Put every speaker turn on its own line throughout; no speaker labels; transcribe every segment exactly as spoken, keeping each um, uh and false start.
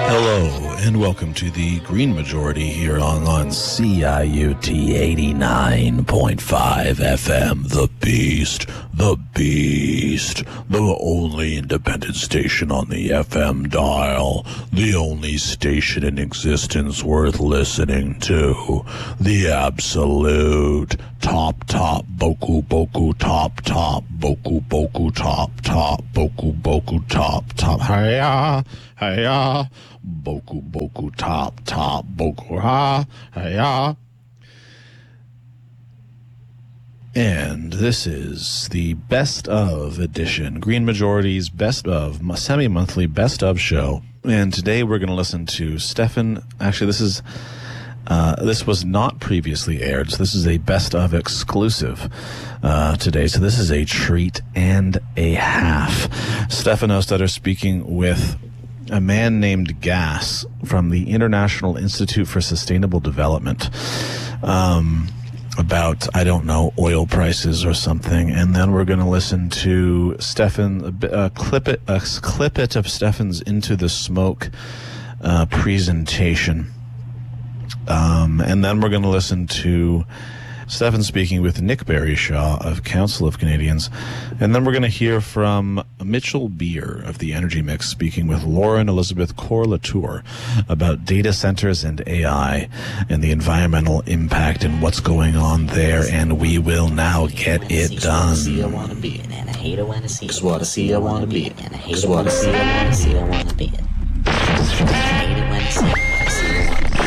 Hello, and welcome to the Green Majority here on, on C I U T eighty-nine point five F M. The Beast, the Beast, the only independent station on the F M dial, the only station in existence worth listening to, the absolute top, top, boku, boku, top, top, boku, boku, top, top, boku, boku, top, top, hiya, hiya, boku, boku, top, top, boku, ha, hiya. And this is the best of edition, Green Majority's best of, semi-monthly best of show. And today we're going to listen to Stefan. Actually, this is uh, this was not previously aired, so this is a best of exclusive uh, today. So this is a treat and a half. Stefan Ostetter speaking with a man named Gas from the International Institute for Sustainable Development. Um... about, I don't know, oil prices or something. And then we're going to listen to Stefan, a clip it, a clip it of Stefan's Into the Smoke uh, presentation. Um, and then we're going to listen to Stefan speaking with Nick Barryshaw of Council of Canadians. And then we're going to hear from Mitchell Beer of the Energy Mix speaking with Lauren Elizabeth Corr-Latour about data centers and A I and the environmental impact and what's going on there. And we will now get it done.
I wanna be it, and I hate it when I see it. Cause what I see, I wanna be it, and I hate it when I see it. I wanna see, I wanna be it. I hate it when I see it. What I see,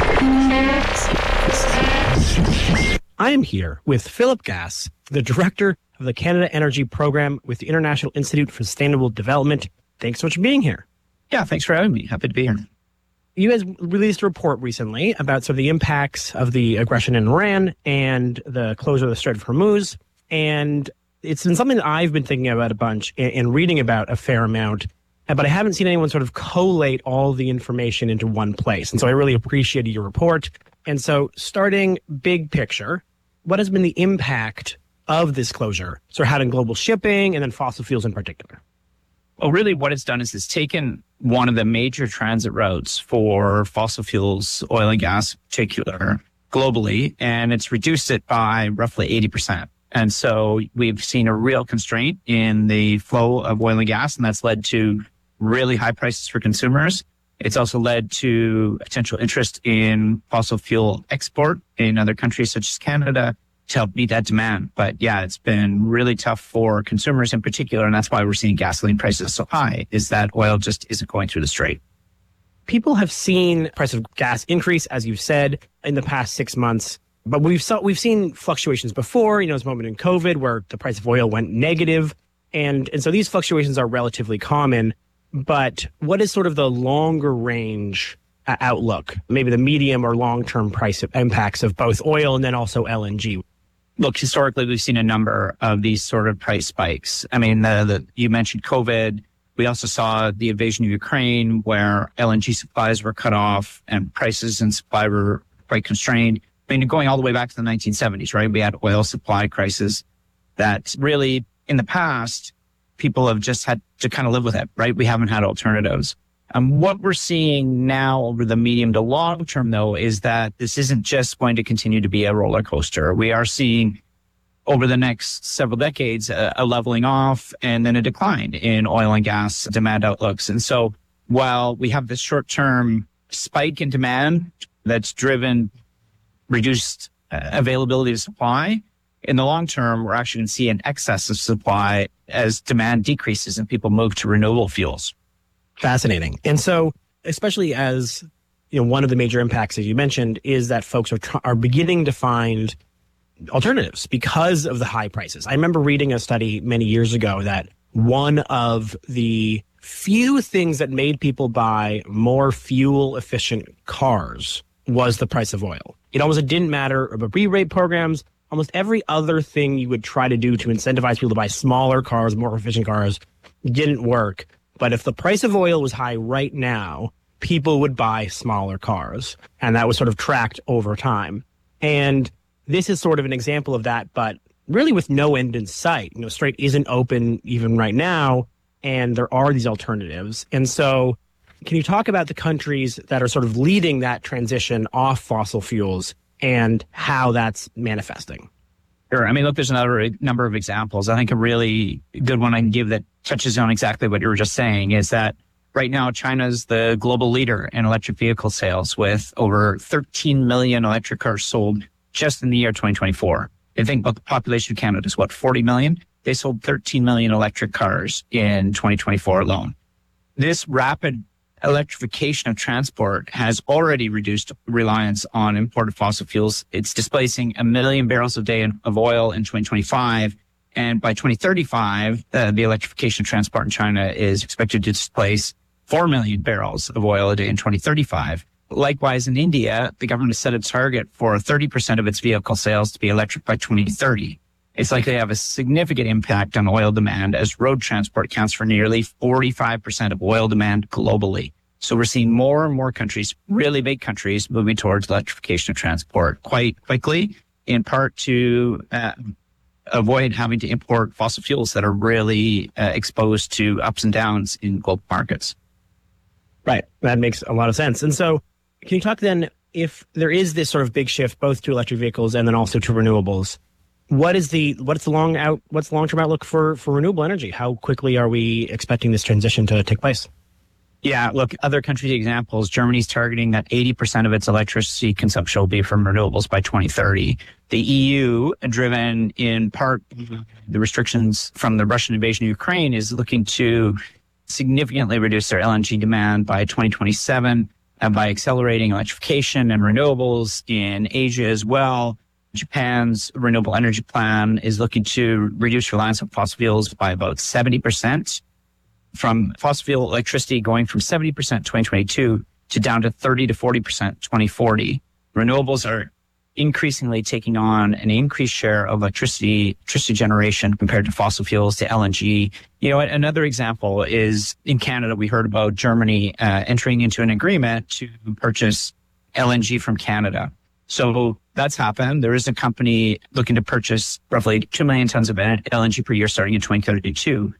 I wanna be it.
I am here with Philip Gas, the director of the Canada Energy Program with the International Institute for Sustainable Development. Thanks so much for being here.
Yeah, thanks for having me. Happy to be here.
You guys released a report recently about sort of the impacts of the aggression in Iran and the closure of the Strait of Hormuz. And it's been something that I've been thinking about a bunch and, and reading about a fair amount, but I haven't seen anyone sort of collate all the information into one place. And so I really appreciated your report. And so starting big picture, what has been the impact of this closure? So had in global shipping and then fossil fuels in particular?
Well, really what it's done is it's taken one of the major transit routes for fossil fuels, oil and gas in particular, globally, and it's reduced it by roughly eighty percent. And so we've seen a real constraint in the flow of oil and gas, and that's led to really high prices for consumers. It's also led to potential interest in fossil fuel export in other countries such as Canada to help meet that demand. But yeah, it's been really tough for consumers in particular, and that's why we're seeing gasoline prices so high, is that oil just isn't going through the strait.
People have seen price of gas increase, as you've said, in the past six months. But we've saw, we've seen fluctuations before. You know, there's a moment in COVID where the price of oil went negative. And, and so these fluctuations are relatively common. But what is sort of the longer range uh, outlook, maybe the medium or long-term price impacts of both oil and then also L N G?
Look, historically, we've seen a number of these sort of price spikes. I mean, the, the, you mentioned COVID. We also saw the invasion of Ukraine where L N G supplies were cut off and prices and supply were quite constrained. I mean, going all the way back to the nineteen seventies, right? We had oil supply crisis that really, in the past, people have just had to kind of live with it, right? We haven't had alternatives. Um, what we're seeing now over the medium to long term, though, is that this isn't just going to continue to be a roller coaster. We are seeing over the next several decades a, a leveling off and then a decline in oil and gas demand outlooks. And so while we have this short term spike in demand that's driven reduced uh, availability of supply, in the long term, we're actually going to see an excess of supply as demand decreases and people move to renewable fuels.
Fascinating. And so, especially as, you know, one of the major impacts, as you mentioned, is that folks are tr- are beginning to find alternatives because of the high prices. I remember reading a study many years ago that one of the few things that made people buy more fuel efficient cars was the price of oil. It almost didn't matter about rebate programs. Almost every other thing you would try to do to incentivize people to buy smaller cars, more efficient cars, didn't work. But if the price of oil was high right now, people would buy smaller cars. And that was sort of tracked over time. And this is sort of an example of that, but really with no end in sight. You know, Strait isn't open even right now, and there are these alternatives. And so Can you talk about the countries that are sort of leading that transition off fossil fuels and how that's manifesting?
Sure. I mean, look, there's another number of examples. I think a really good one I can give that touches on exactly what you were just saying is that right now, China's the global leader in electric vehicle sales with over thirteen million electric cars sold just in the year twenty twenty-four. I think about the population of Canada is what, forty million? They sold thirteen million electric cars in twenty twenty-four alone. This rapid electrification of transport has already reduced reliance on imported fossil fuels. It's displacing a million barrels a day of oil in twenty twenty-five. And by twenty thirty-five, uh, the electrification of transport in China is expected to displace four million barrels of oil a day in twenty thirty-five. Likewise, in India, the government has set a target for thirty percent of its vehicle sales to be electric by twenty thirty. It's likely to have a significant impact on oil demand as road transport accounts for nearly forty-five percent of oil demand globally. So we're seeing more and more countries, really big countries, moving towards electrification of transport quite quickly, in part to uh, avoid having to import fossil fuels that are really uh, exposed to ups and downs in global markets.
Right. That makes a lot of sense. And so can you talk then, if there is this sort of big shift both to electric vehicles and then also to renewables, what is the what's the long out what's the long-term outlook for, for renewable energy? How quickly are we expecting this transition to take place?
Yeah, look, other country examples, Germany's targeting that eighty percent of its electricity consumption will be from renewables by twenty thirty. The E U, driven in part the restrictions from the Russian invasion of Ukraine, is looking to significantly reduce their L N G demand by twenty twenty-seven and by accelerating electrification and renewables in Asia as well. Japan's renewable energy plan is looking to reduce reliance on fossil fuels by about seventy percent, from fossil fuel electricity going from seventy percent twenty twenty-two to down to thirty to forty percent twenty forty. Renewables are increasingly taking on an increased share of electricity, electricity generation compared to fossil fuels, to L N G. You know, another example is in Canada, we heard about Germany uh, entering into an agreement to purchase L N G from Canada. So that's happened. There is a company looking to purchase roughly two million tons of L N G per year starting in twenty thirty-two.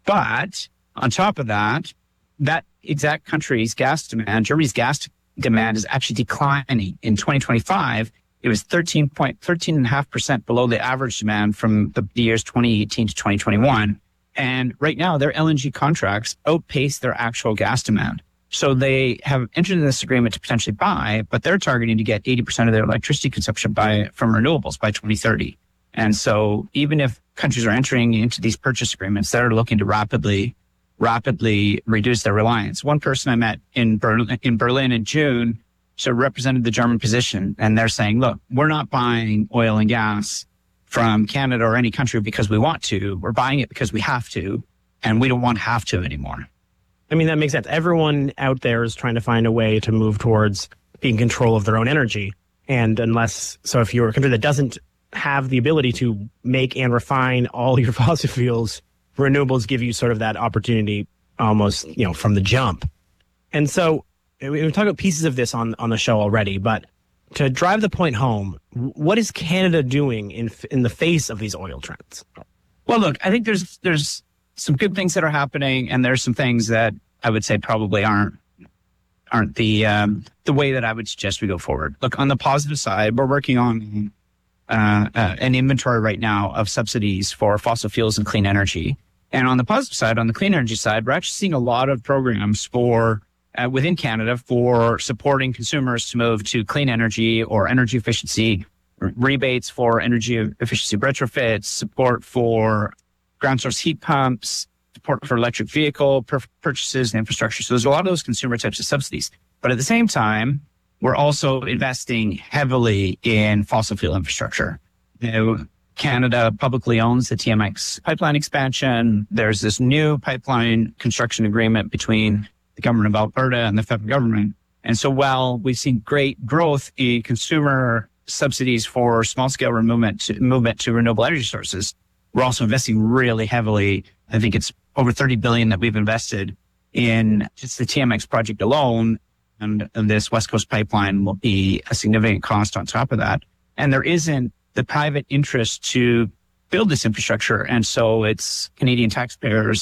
But on top of that, that exact country's gas demand, Germany's gas demand, is actually declining. In twenty twenty-five, it was thirteen point thirteen point five percent below the average demand from the years twenty eighteen to twenty twenty-one. And right now, their L N G contracts outpace their actual gas demand. So they have entered into this agreement to potentially buy, but they're targeting to get eighty percent of their electricity consumption by from renewables by twenty thirty. And so even if countries are entering into these purchase agreements, they're looking to rapidly, rapidly reduce their reliance. One person I met in Berlin, in Berlin in June, so represented the German position, and they're saying, look, we're not buying oil and gas from Canada or any country because we want to. We're buying it because we have to, and we don't want to have to anymore.
I mean, that makes sense. Everyone out there is trying to find a way to move towards being in control of their own energy. And unless, so if you're a country that doesn't have the ability to make and refine all your fossil fuels, renewables give you sort of that opportunity almost, you know, from the jump. And so we talked about pieces of this on, on the show already, but to drive the point home, what is Canada doing in in the face of these oil trends?
Well, look, I think there's there's some good things that are happening, and there's some things that I would say probably aren't aren't the um, the way that I would suggest we go forward. Look, on the positive side, we're working on uh, uh, an inventory right now of subsidies for fossil fuels and clean energy. And on the positive side, on the clean energy side, we're actually seeing a lot of programs for uh, within Canada for supporting consumers to move to clean energy or energy efficiency, rebates for energy efficiency retrofits, support for ground source heat pumps, support for electric vehicle pur- purchases and infrastructure. So there's a lot of those consumer types of subsidies. But at the same time, we're also investing heavily in fossil fuel infrastructure. You know, Canada publicly owns the T M X pipeline expansion. There's this new pipeline construction agreement between the government of Alberta and the federal government. And so while we've seen great growth in consumer subsidies for small-scale movement to, movement to renewable energy sources, we're also investing really heavily. I think it's over thirty billion dollars that we've invested in just the T M X project alone. And, and this West Coast pipeline will be a significant cost on top of that. And there isn't the private interest to build this infrastructure. And so it's Canadian taxpayers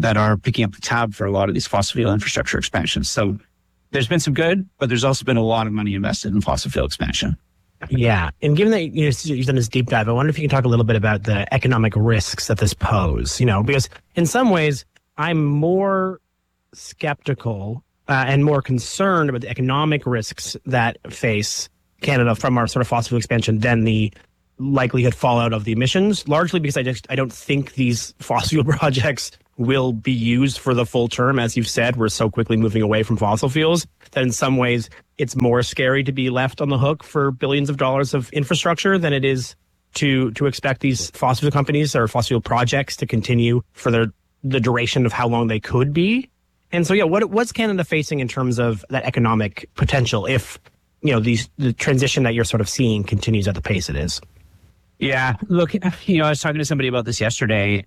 that are picking up the tab for a lot of these fossil fuel infrastructure expansions. So there's been some good, but there's also been a lot of money invested in fossil fuel expansion.
Yeah. And given that you know, you've done this deep dive, I wonder if you can talk a little bit about the economic risks that this pose, you know, because in some ways I'm more skeptical uh, and more concerned about the economic risks that face Canada from our sort of fossil fuel expansion than the likelihood fallout of the emissions, largely because I just I don't think these fossil fuel projects will be used for the full term. As you've said, we're so quickly moving away from fossil fuels that in some ways it's more scary to be left on the hook for billions of dollars of infrastructure than it is to to expect these fossil fuel companies or fossil fuel projects to continue for their the duration of how long they could be. And so, yeah, what what's Canada facing in terms of that economic potential if, you know, these the transition that you're sort of seeing continues at the pace it is?
Yeah, look, you know, I was talking to somebody about this yesterday.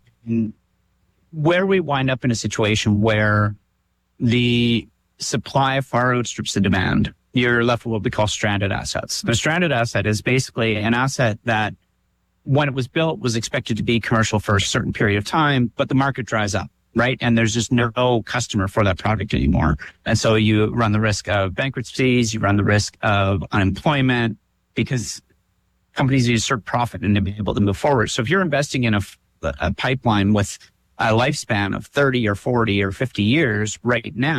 Where we wind up in a situation where the supply far outstrips the demand, you're left with what we call stranded assets. The stranded asset is basically an asset that, when it was built, was expected to be commercial for a certain period of time, but the market dries up, right? And there's just no customer for that product anymore. And so you run the risk of bankruptcies, you run the risk of unemployment, because companies need a certain profit and to be able to move forward. So if you're investing in a, a pipeline with a lifespan of thirty or forty or fifty years right now,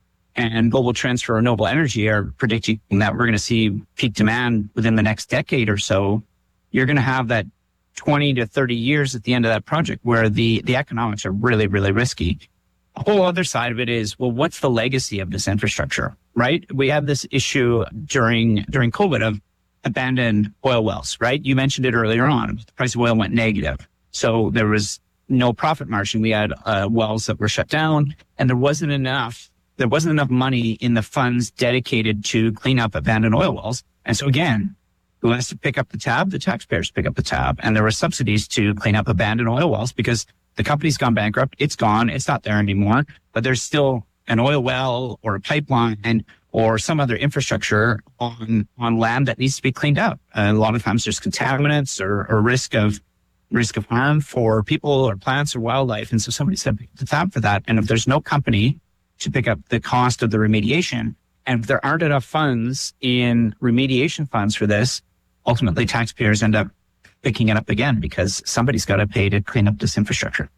and global trends for renewable energy are predicting that we're going to see peak demand within the next decade or so, you're going to have that twenty to thirty years at the end of that project where the, the economics are really, really risky. A whole other side of it is, well, what's the legacy of this infrastructure, right? We have this issue during, during COVID of abandoned oil wells, right? You mentioned it earlier on. The price of oil went negative. So there was no profit margin. We had uh, wells that were shut down, and there wasn't enough, there wasn't enough money in the funds dedicated to clean up abandoned oil wells. And so again, who has to pick up the tab? The taxpayers pick up the tab. And there were subsidies to clean up abandoned oil wells because the company's gone bankrupt. It's gone. It's not there anymore, but there's still an oil well or a pipeline or some other infrastructure on, on land that needs to be cleaned up. Uh, a lot of times there's contaminants or, or risk of risk of harm for people or plants or wildlife. And so somebody said pick up the tab for that. And if there's no company to pick up the cost of the remediation, and if there aren't enough funds in remediation funds for this, ultimately taxpayers end up picking it up again because somebody's got to pay to clean up this infrastructure.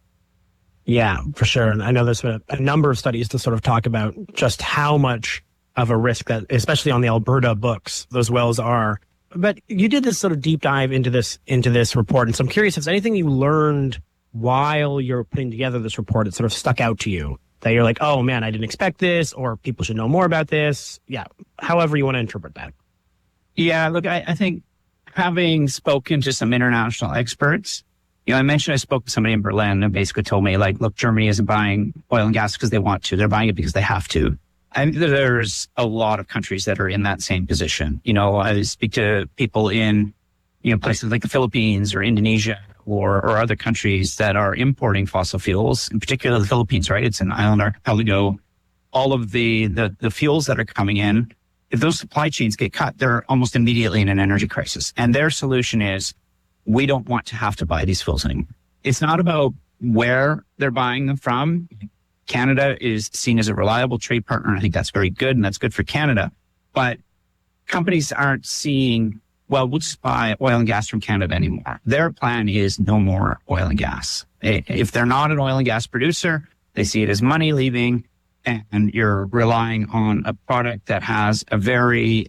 Yeah, for sure. And I know there's been a, a number of studies to sort of talk about just how much of a risk that, especially on the Alberta books, those wells are. But you did this sort of deep dive into this into this report, and so I'm curious if there's anything you learned while you're putting together this report that sort of stuck out to you, that you're like, oh man, I didn't expect this, or people should know more about this. Yeah, however you want to interpret that.
Yeah, look, I, I think having spoken to some international experts, you know, I mentioned I spoke to somebody in Berlin and basically told me, like, look, Germany isn't buying oil and gas because they want to. They're buying it because they have to. And there's a lot of countries that are in that same position. You know, I speak to people in, you know, places like the Philippines or Indonesia or, or other countries that are importing fossil fuels, in particular the Philippines, right? It's an island archipelago. All of the, the, the fuels that are coming in, if those supply chains get cut, they're almost immediately in an energy crisis. And their solution is, we don't want to have to buy these fuels anymore. It's not about where they're buying them from. Canada is seen as a reliable trade partner. I think that's very good, and that's good for Canada. But companies aren't seeing, well, we'll just buy oil and gas from Canada anymore. Their plan is no more oil and gas. If they're not an oil and gas producer, they see it as money leaving, and you're relying on a product that has a very,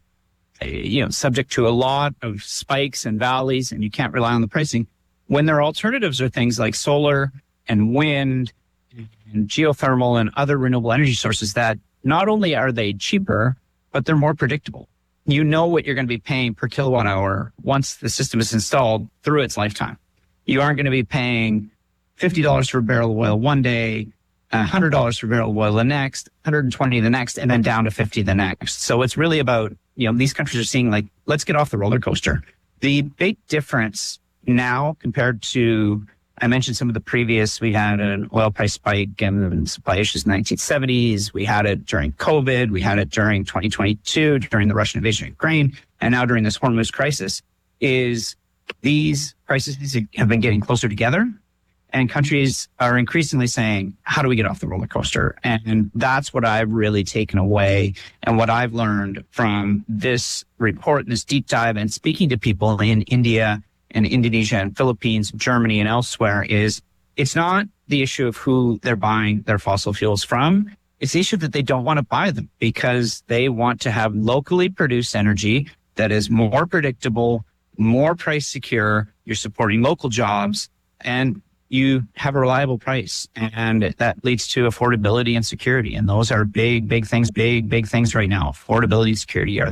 you know, subject to a lot of spikes and valleys, and you can't rely on the pricing. When their alternatives are things like solar and wind and geothermal and other renewable energy sources that not only are they cheaper, but they're more predictable. You know what you're going to be paying per kilowatt hour once the system is installed through its lifetime. You aren't going to be paying fifty dollars for a barrel of oil one day, one hundred dollars for a barrel of oil the next, one hundred twenty the next, and then down to fifty the next. So it's really about, you know, these countries are seeing, like, let's get off the roller coaster. The big difference now compared to, I mentioned some of the previous, we had an oil price spike and supply issues in the nineteen seventies. We had it during COVID. We had it during twenty twenty-two, during the Russian invasion of Ukraine, and now during this Hormuz crisis, is these crises have been getting closer together. And countries are increasingly saying, how do we get off the roller coaster? And that's what I've really taken away. And what I've learned from this report, this deep dive, and speaking to people in India and Indonesia and Philippines, Germany and elsewhere, is it's not the issue of who they're buying their fossil fuels from. It's the issue that they don't want to buy them because they want to have locally produced energy that is more predictable, more price secure. You're supporting local jobs, and you have a reliable price, and that leads to affordability and security. And those are big, big things, big, big things right now. Affordability and security are